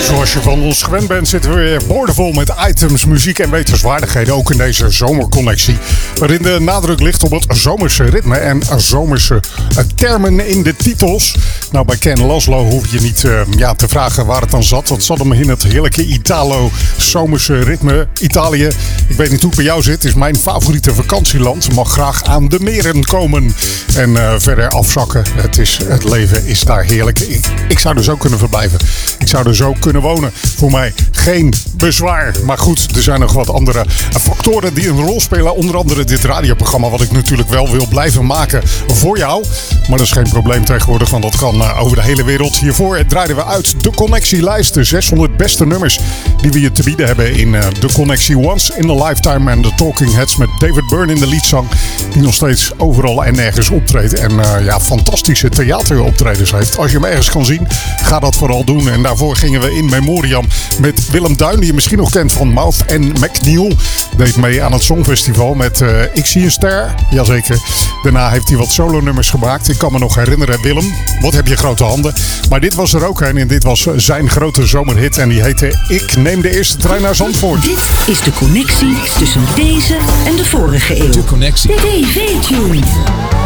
Zoals je van ons gewend bent, zitten we weer boordevol met items, muziek en wetenswaardigheden. Ook in deze zomerconnectie. Waarin de nadruk ligt op het zomerse ritme en zomerse termen in de titels. Nou, bij Ken Laszlo hoef je niet te vragen waar het dan zat. Dat zat hem in het heerlijke Italo-zomerse ritme. Italië, ik weet niet hoe het bij jou zit, is mijn favoriete vakantieland. Mag graag aan de meren komen en verder afzakken. Het leven is daar heerlijk. Ik zou er zo kunnen verblijven. Ik zou er zo kunnen wonen. Voor mij geen bezwaar. Maar goed, er zijn nog wat andere factoren die een rol spelen. Onder andere dit radioprogramma, wat ik natuurlijk wel wil blijven maken voor jou. Maar dat is geen probleem tegenwoordig, want dat kan over de hele wereld. Hiervoor draaiden we uit de Connectielijst. De 600 beste nummers die we je te bieden hebben in de Connectie Once in a Lifetime. En de Talking Heads met David Byrne in de leadzang. Die nog steeds overal en nergens optreedt. En fantastische theateroptredens heeft. Als je hem ergens kan zien, ga dat vooral doen. En daarvoor gingen we in memoriam met Willem Duin, die je misschien nog kent van Mouth and McNeil. Deed mee aan het Songfestival met Ik zie een ster. Jazeker. Daarna heeft hij wat solo-nummers gemaakt. Ik kan me nog herinneren, Willem, wat heb je grote handen. Maar dit was er ook een en dit was zijn grote zomerhit. En die heette Ik neem de eerste trein naar Zandvoort. Dit is de connectie tussen deze en de vorige eeuw. De Connectie. TV-tune.